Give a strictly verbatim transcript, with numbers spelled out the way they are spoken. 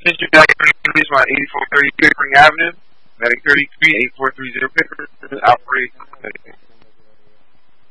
Since you're back, please, my eighty-four thirty Pickering Avenue, Medic thirty-three, eight four three zero Pickering.